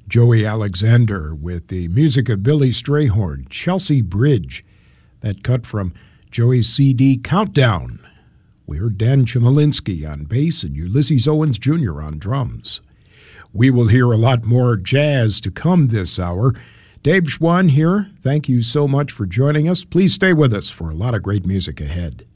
Joey Alexander with the music of Billy Strayhorn, Chelsea Bridge, that cut from Joey's CD Countdown. We heard Dan Chmielewski on bass and Ulysses Owens Jr. on drums. We will hear a lot more jazz to come this hour. Dave Schwann here. Thank you so much for joining us. Please stay with us for a lot of great music ahead.